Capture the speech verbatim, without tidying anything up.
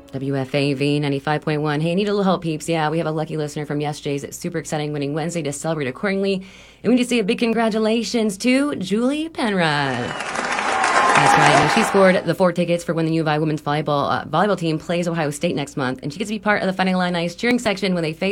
W F A V ninety-five point one. Hey, need a little help, peeps. Yeah, we have a lucky listener from yesterday's Super Exciting Winning Wednesday to celebrate accordingly. And we need to say a big congratulations to Julie Penrod. That's right. Now, she scored the four tickets for when the U of I women's volleyball uh, volleyball team plays Ohio State next month, and she gets to be part of the Fighting Illini cheering section when they face